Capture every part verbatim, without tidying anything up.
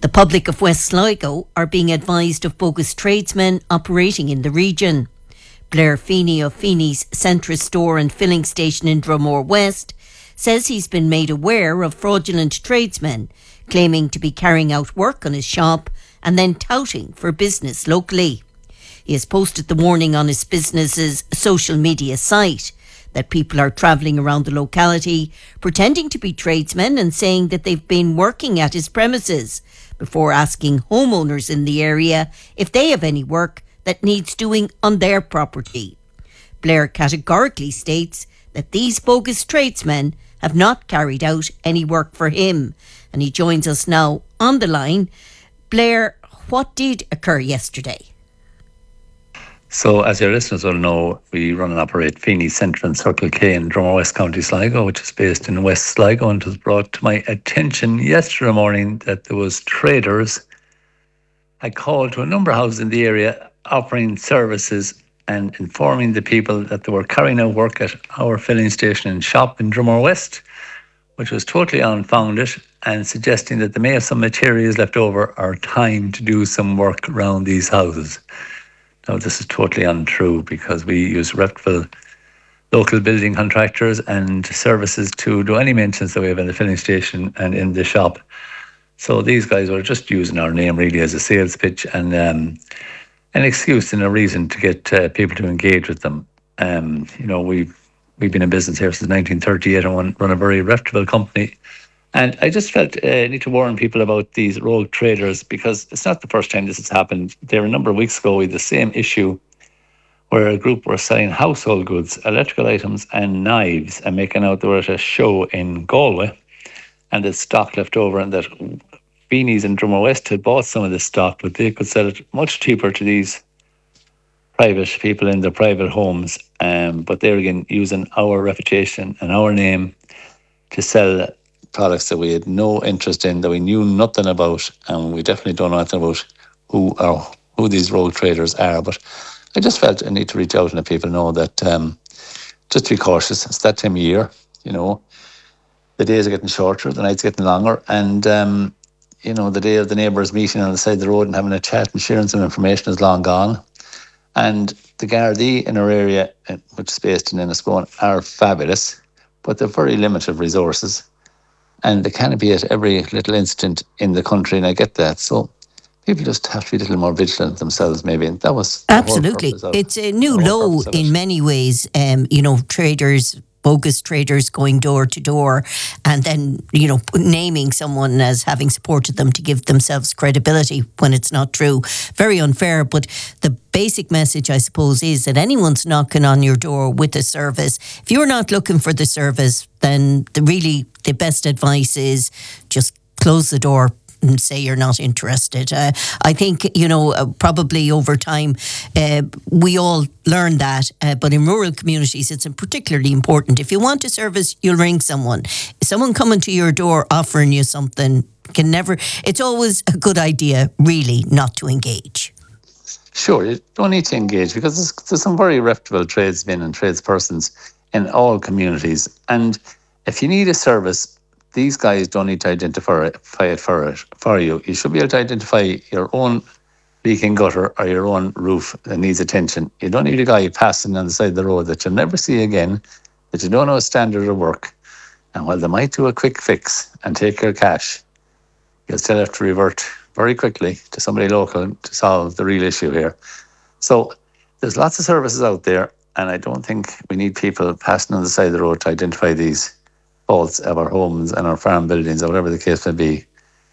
The public of West Sligo are being advised of bogus tradesmen operating in the region. Blair Feeney of Feeney's Centra store and filling station in Dromore West says he's been made aware of fraudulent tradesmen claiming to be carrying out work on his shop and then touting for business locally. He has posted the warning on his business's social media site that people are travelling around the locality pretending to be tradesmen and saying that they've been working at his premises before asking homeowners in the area if they have any work that needs doing on their property. Blair categorically states that these bogus tradesmen have not carried out any work for him, and he joins us now on the line. Blair, what did occur yesterday? So, as your listeners will know, we run and operate Feeney Centra and Circle K in Dromore West, County Sligo, which is based in West Sligo, and it was brought to my attention yesterday morning that there was traders. I called to a number of houses in the area offering services and informing the people that they were carrying out work at our filling station and shop in Dromore West, which was totally unfounded, and suggesting that they may have some materials left over or time to do some work around these houses. Now, this is totally untrue because we use reputable local building contractors and services to do any maintenance that we have in the filling station and in the shop. So these guys were just using our name really as a sales pitch and um, an excuse and a reason to get uh, people to engage with them. Um, you know, we've, we've been in business here since nineteen thirty-eight and run a very reputable company. And I just felt uh, I need to warn people about these rogue traders because it's not the first time this has happened. There a number of weeks ago we had the same issue where a group were selling household goods, electrical items and knives and making out they were at a show in Galway and there's stock left over and that Feeney's in Dromore West had bought some of this stock, but they could sell it much cheaper to these private people in their private homes. Um, but they're again using our reputation and our name to sell products that we had no interest in, that we knew nothing about, and we definitely don't know anything about who are who these rogue traders are. But I just felt I need to reach out and let people know that um, just be cautious. It's that time of year, you know. The days are getting shorter, the nights are getting longer, and um, you know, the day of the neighbours meeting on the side of the road and having a chat and sharing some information is long gone. And the Gardaí in our area, which is based in Enniscrone, are fabulous, but they're very limited resources. And they can't be at every little incident in the country, and I get that. So people just have to be a little more vigilant themselves, maybe. And that was absolutely. Of, it's a new low in many ways. Um, you know, traders, bogus traders going door to door, and then you know naming someone as having supported them to give themselves credibility when it's not true. Very unfair. But the basic message, I suppose, is that anyone's knocking on your door with a service, if you're not looking for the service, then the really the best advice is just close the door and say you're not interested. Uh, I think, you know, uh, probably over time, uh, we all learn that. Uh, but in rural communities, it's particularly important. If you want a service, you'll ring someone. Someone coming to your door offering you something can never... It's always a good idea, really, not to engage. Sure, you don't need to engage because there's, there's some very reputable tradesmen and tradespersons in all communities. And if you need a service, these guys don't need to identify it for, it for you. You should be able to identify your own leaking gutter or your own roof that needs attention. You don't need a guy passing on the side of the road that you'll never see again, that you don't know a standard of work. And while they might do a quick fix and take your cash, you'll still have to revert very quickly to somebody local to solve the real issue here. So there's lots of services out there, and I don't think we need people passing on the side of the road to identify these faults of our homes and our farm buildings or whatever the case may be.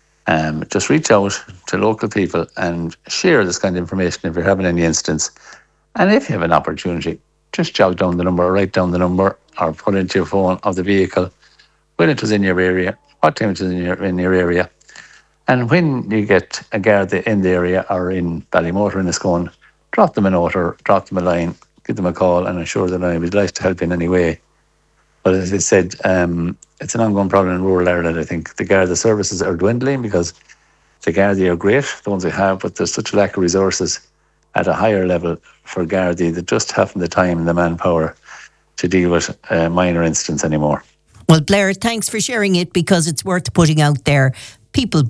Um, just reach out to local people and share this kind of information if you're having any instance. And if you have an opportunity, just jot down the number or write down the number or put it into your phone of the vehicle, when it was in your area, what time it was in your, in your area. And when you get a guard in the area or in Ballymotor in Enniscrone, drop them a note or drop them a line, give them a call, and I'm sure that I would like to help in any way. But as I said, um, it's an ongoing problem in rural Ireland. I think the Garda services are dwindling because the Gardaí are great, the ones we have, but there's such a lack of resources at a higher level for Gardaí that just haven't the time and the manpower to deal with uh, minor incidents anymore. Well, Blair, thanks for sharing it because it's worth putting out there. People